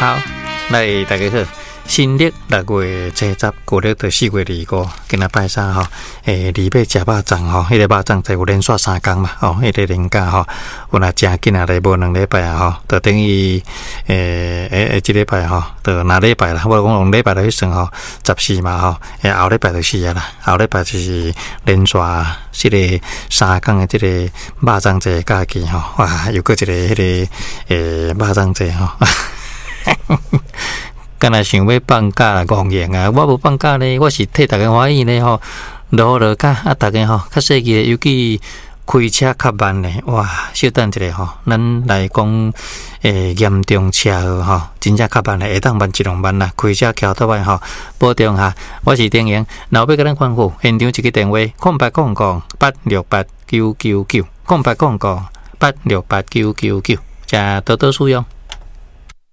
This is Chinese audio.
好，来大家好。新历6月初10，旧历就4月25，今仔拜三吼，礼拜食肉粽吼，迄个肉粽就有连续3天嘛，哦，迄个连假吼，有若真紧啊，来无2礼拜啊吼，就等于即礼拜吼，就哪礼拜啦，我讲2礼拜就去算吼，14嘛吼，后礼拜就是啊啦，后礼拜就是连续即个3天的即个肉粽节假期吼，哇，又搁一个迄个肉粽节吼。敢若想要放假啦，狂言啊！我无放假呢，我是替大家欢喜呢吼，落假啊，大家吼较细个，尤其开车较慢呢，哇！稍等一下吼，咱来讲严重车祸吼，真正较慢嘞，会当慢一两慢啦，开车桥倒来吼，保重哈。我是丁莹，然后要甲咱吩咐现场一个电话：0800868999，0800868999，加多多使用。